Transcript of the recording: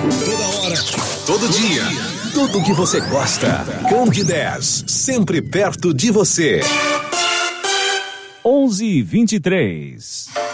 Toda hora, todo dia. Tudo que você gosta. Candidez, sempre perto de você. 11:23.